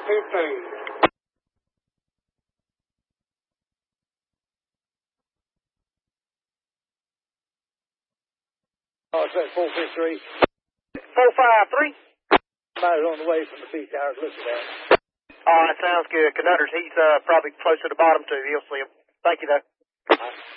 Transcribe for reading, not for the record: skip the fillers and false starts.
415. Oh, it's at 453. 453? Somebody's on the way from the beach tower looking at him. All right, sounds good. Conductors, he's probably close to the bottom, too. You'll see him. Thank you, though.